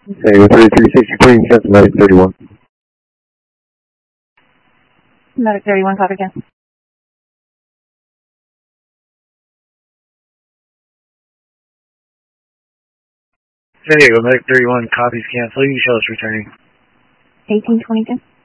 Hey, 3360 Queen, cancel Medic 31. Medic 31, copy again. San Diego, Medic 31, copies canceling, show us returning. 1822.